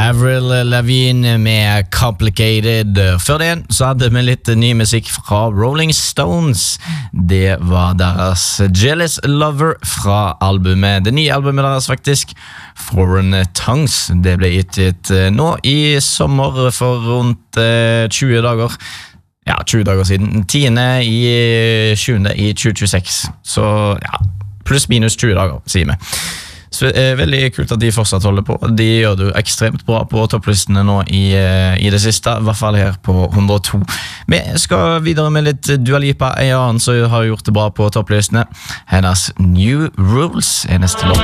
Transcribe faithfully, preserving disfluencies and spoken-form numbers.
Avril Lavigne med Complicated. Før det så hadde vi litt ny musikk fra Rolling Stones. Det var deres Jealous Lover fra albumet, det nye albumet deres faktisk, Foreign Tongues. Det ble gitt nå i sommer for rundt tjue dager. Ja, tjue dager siden. tiende i sjuende i tjue tjueseks. Så ja, pluss minus tjue dager, sier vi. Så det er veldig kult at de fortsatt holder på. De gjør det jo ekstremt bra på topplistene nå i, i det siste, i hvert fall her på hundre og to. Vi skal videre med litt Dua Lipa, en annen som har gjort det bra på topplistene. Hennes New Rules er neste låt.